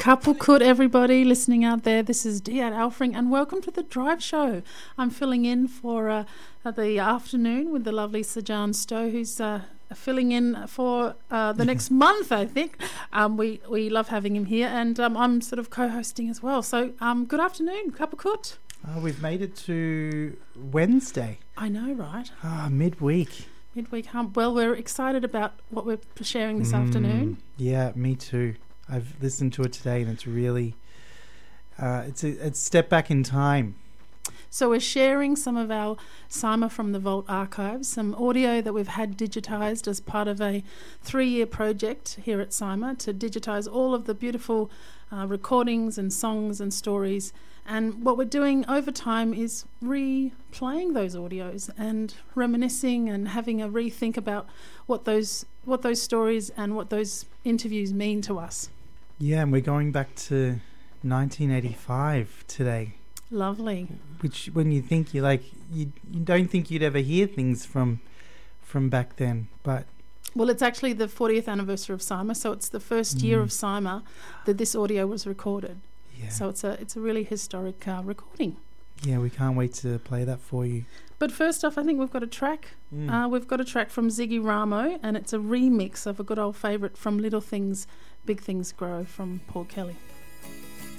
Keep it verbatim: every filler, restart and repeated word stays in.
Kapukut, everybody listening out there. This is Diat Alfring, and welcome to the Drive Show. I'm filling in for uh, the afternoon with the lovely Sajan Stowe, who's uh, filling in for uh, the next month, I think. Um, we, we love having him here, and um, I'm sort of co-hosting as well. So um, good afternoon, Kapukut. Oh, we've made it to Wednesday. I know, right? Ah, midweek. Midweek hump. Well, we're excited about what we're sharing this Mm, afternoon. Yeah, me too. I've listened to it today, and it's really, uh, it's a, it's a step back in time. So we're sharing some of our Saima from the Vault archives, some audio that we've had digitised as part of a three-year project here at Saima to digitise all of the beautiful uh, recordings and songs and stories. And what we're doing over time is replaying those audios and reminiscing and having a rethink about what those what those stories and what those interviews mean to us. Yeah, and we're going back to nineteen eighty-five today. Lovely. Which, when you think, you like, you, you don't think you'd ever hear things from from back then, but Well, it's actually the fortieth anniversary of Saima, so it's the first mm. year of Saima that this audio was recorded. Yeah. So it's a it's a really historic uh, recording. Yeah, we can't wait to play that for you. But first off, I think we've got a track. Mm. Uh, we've got a track from Ziggy Ramo, and it's a remix of a good old favourite from Little Things, Big Things Grow from Paul Kelly.